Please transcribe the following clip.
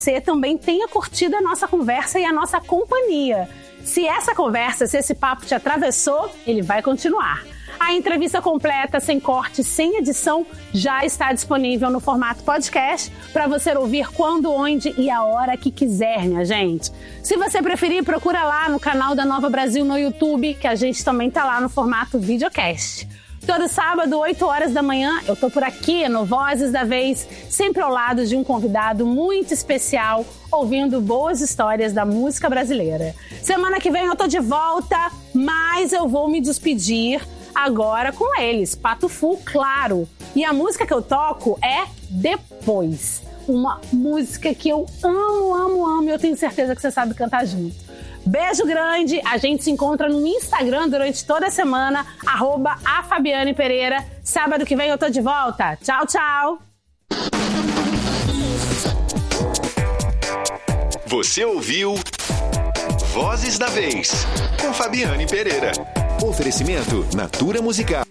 você também tenha curtido a nossa conversa e a nossa companhia. Se esse papo te atravessou, ele vai continuar. A entrevista completa, sem corte, sem edição, já está disponível no formato podcast para você ouvir quando, onde e a hora que quiser, minha gente. Se você preferir, procura lá no canal da Nova Brasil no YouTube, que a gente também está lá no formato videocast. Todo sábado, 8 horas da manhã, eu tô por aqui no Vozes da Vez, sempre ao lado de um convidado muito especial, ouvindo boas histórias da música brasileira. Semana que vem eu tô de volta, mas eu vou me despedir agora com eles, Pato Fu, claro. E a música que eu toco é Depois. Uma música que eu amo e eu tenho certeza que você sabe cantar junto. Beijo grande, a gente se encontra no Instagram durante toda a semana, @afabianepereira. Sábado que vem eu tô de volta. Tchau, tchau! Você ouviu Vozes da Vez, com Fabiane Pereira. Oferecimento Natura Musical.